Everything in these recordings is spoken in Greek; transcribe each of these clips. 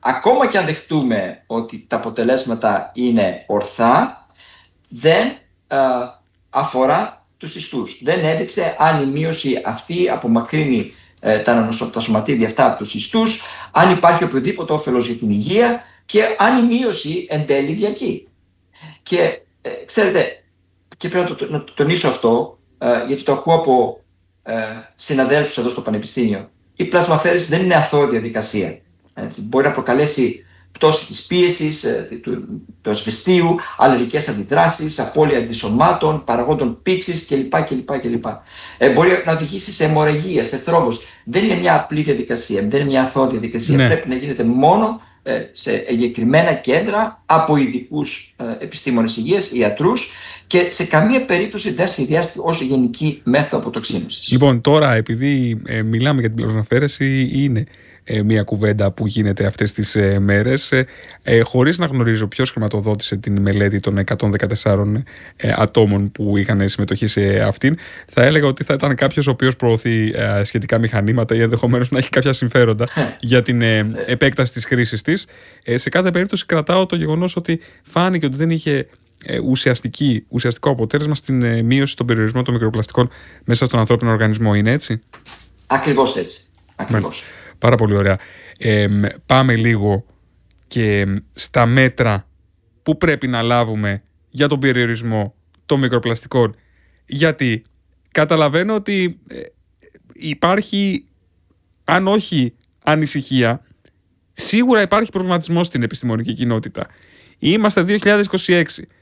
ακόμα και αν δεχτούμε ότι τα αποτελέσματα είναι ορθά, δεν αφορά τους ιστούς. Δεν έδειξε αν η μείωση αυτή απομακρύνει τα σωματίδια αυτά από τους ιστούς, αν υπάρχει οποιοδήποτε όφελος για την υγεία και αν η μείωση εν τέλει διαρκεί. Και ξέρετε, και πρέπει να το τονίσω αυτό, γιατί το ακούω από συναδέλφους εδώ στο Πανεπιστήμιο. Η πλασμαφαίρεση δεν είναι αθώα διαδικασία. Έτσι. Μπορεί να προκαλέσει πτώση της πίεσης, του ασβεστίου, αλλεργικές αντιδράσεις, απώλεια αντισωμάτων, παραγόντων πήξης κλπ. Μπορεί να οδηγήσει σε αιμορραγία, σε θρόμβους. Δεν είναι μια απλή διαδικασία, δεν είναι μια αθώα διαδικασία. Ναι. Πρέπει να γίνεται μόνο σε εγκεκριμένα κέντρα από ειδικούς επιστήμονες υγείας, ιατρούς, και σε καμία περίπτωση δεν σχεδιάστηκε ως γενική μέθοδο αποτοξίνωσης. Λοιπόν, τώρα επειδή μιλάμε για την πλασμαφαίρεση, είναι μια κουβέντα που γίνεται αυτές τις μέρες, χωρίς να γνωρίζω ποιος χρηματοδότησε την μελέτη των 114 ατόμων που είχαν συμμετοχή σε αυτήν, θα έλεγα ότι θα ήταν κάποιος ο οποίος προωθεί σχετικά μηχανήματα ή ενδεχομένως να έχει κάποια συμφέροντα για την επέκταση της χρήσης της. Σε κάθε περίπτωση κρατάω το γεγονός ότι φάνηκε ότι δεν είχε ουσιαστικό αποτέλεσμα στην μείωση των περιορισμών των μικροπλαστικών μέσα στον ανθρώπινο οργανισμό. Είναι έτσι? Ακριβώς έτσι. Ακριβώς. Πάρα πολύ ωραία. Πάμε λίγο και στα μέτρα που πρέπει να λάβουμε για τον περιορισμό των μικροπλαστικών. Γιατί καταλαβαίνω ότι υπάρχει, αν όχι ανησυχία, σίγουρα υπάρχει προβληματισμός στην επιστημονική κοινότητα. Είμαστε 2026.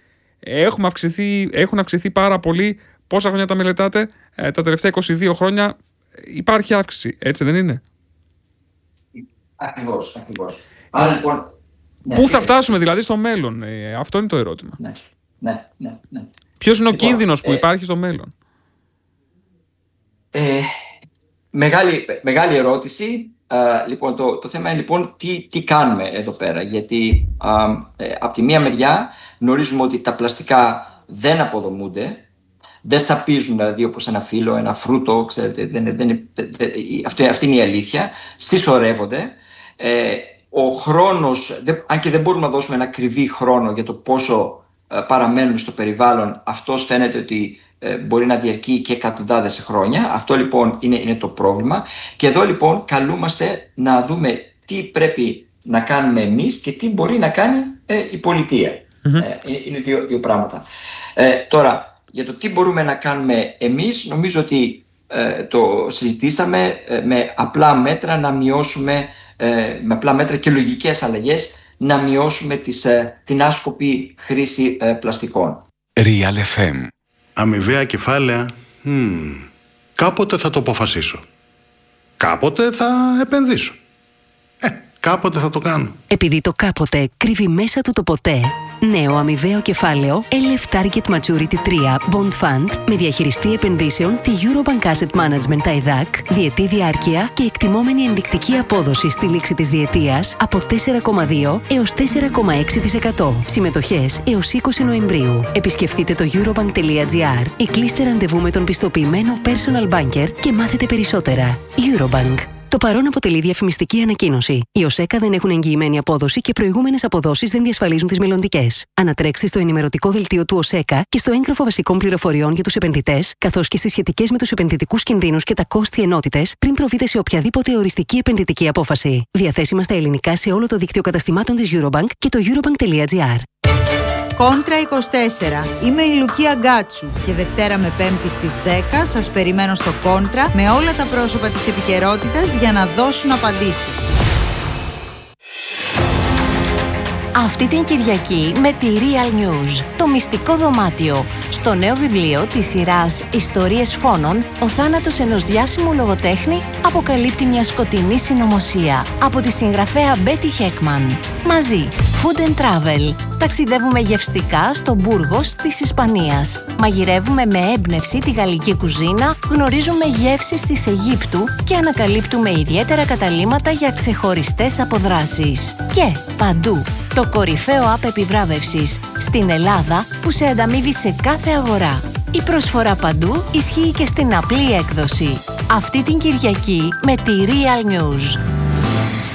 Έχουν αυξηθεί πάρα πολύ. Πόσα χρόνια τα μελετάτε? Τα τελευταία 22 χρόνια υπάρχει αύξηση. Έτσι δεν είναι? Ακριβώς. Άρα λοιπόν, πού θα φτάσουμε δηλαδή στο μέλλον? Αυτό είναι το ερώτημα. Ναι. Ποιος είναι ο κίνδυνος που υπάρχει στο μέλλον? Μεγάλη ερώτηση. Λοιπόν, το θέμα είναι λοιπόν τι κάνουμε εδώ πέρα. Γιατί από τη μία μεριά γνωρίζουμε ότι τα πλαστικά δεν αποδομούνται, δεν σαπίζουν δηλαδή όπως ένα φύλλο, ένα φρούτο, ξέρετε, αυτή είναι η αλήθεια. Συσσωρεύονται. Ο χρόνος, αν και δεν μπορούμε να δώσουμε ένα ακριβή χρόνο για το πόσο παραμένουν στο περιβάλλον, αυτός φαίνεται ότι μπορεί να διαρκεί και εκατοντάδες χρόνια. Αυτό λοιπόν είναι το πρόβλημα. Και εδώ λοιπόν καλούμαστε να δούμε τι πρέπει να κάνουμε εμείς και τι μπορεί να κάνει η πολιτεία. Είναι δύο πράγματα. Τώρα, για το τι μπορούμε να κάνουμε εμείς, νομίζω ότι το συζητήσαμε με απλά μέτρα να μειώσουμε, με απλά μέτρα και λογικές αλλαγές, να μειώσουμε την άσκοπη χρήση πλαστικών. Real FM. Αμοιβαία κεφάλαια, κάποτε θα το αποφασίσω. Κάποτε θα επενδύσω. Κάποτε θα το κάνω. Επειδή το κάποτε κρύβει μέσα του το ποτέ, νέο αμοιβαίο κεφάλαιο LF Target Maturity 3 Bond Fund με διαχειριστή επενδύσεων τη Eurobank Asset Management TAIDAC, διετή διάρκεια και εκτιμόμενη ενδεικτική απόδοση στη λήξη της διετίας από 4,2 έως 4,6%. Συμμετοχές έως 20 Νοεμβρίου. Επισκεφτείτε το eurobank.gr ή κλείστε ραντεβού με τον πιστοποιημένο personal banker και μάθετε περισσότερα. Eurobank. Το παρόν αποτελεί διαφημιστική ανακοίνωση. Οι ΟΣΕΚΑ δεν έχουν εγγυημένη απόδοση και προηγούμενες αποδόσεις δεν διασφαλίζουν τις μελλοντικές. Ανατρέξτε στο ενημερωτικό δελτίο του ΟΣΕΚΑ και στο έγγραφο βασικών πληροφοριών για τους επενδυτές, καθώς και στις σχετικές με τους επενδυτικούς κινδύνους και τα κόστη ενότητες, πριν προβείτε σε οποιαδήποτε οριστική επενδυτική απόφαση. Διαθέσιμα στα ελληνικά σε όλο το δίκτυο καταστημάτων της Eurobank και το eurobank.gr. Κόντρα 24. Είμαι η Λουκία Γκάτσου και Δευτέρα με Πέμπτη στις 10 σας περιμένω στο Κόντρα με όλα τα πρόσωπα της επικαιρότητας για να δώσουν απαντήσεις. Αυτή την Κυριακή με τη Real News, το μυστικό δωμάτιο. Στο νέο βιβλίο της σειράς «Ιστορίες φόνων», ο θάνατος ενός διάσημου λογοτέχνη αποκαλύπτει μια σκοτεινή συνωμοσία από τη συγγραφέα Betty Heckman. Μαζί, Food and Travel. Ταξιδεύουμε γευστικά στο Μπούργος της Ισπανίας. Μαγειρεύουμε με έμπνευση τη γαλλική κουζίνα, γνωρίζουμε γεύσεις της Αιγύπτου και ανακαλύπτουμε ιδιαίτερα καταλύματα για ξεχωριστές αποδράσεις. Και παντού, το κορυφαίο app επιβράβευσης στην Ελλάδα που σε ανταμείβει σε κάθε αγορά. Η προσφορά παντού ισχύει και στην απλή έκδοση. Αυτή την Κυριακή με τη Real News.